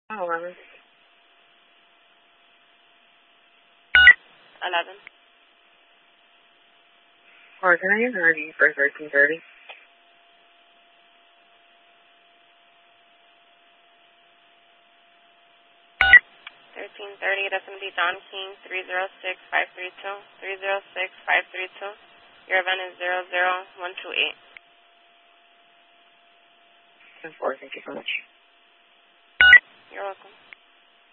Oh, 11. 11. Or can I use an ID for 1330? 1330, that's going to be Don King, 306532. 306532. Your event is 00128. 10-4, thank you so much. You're welcome.